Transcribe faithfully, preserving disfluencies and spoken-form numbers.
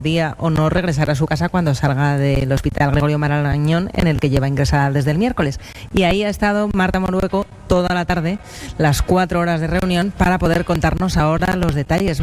día o no regresar a su casa cuando salga del Hospital Gregorio Marañón, en el que lleva ingresada desde el miércoles. Y ahí ha estado Marta Morueco toda la tarde, las cuatro horas de reunión, para poder contarnos ahora los detalles.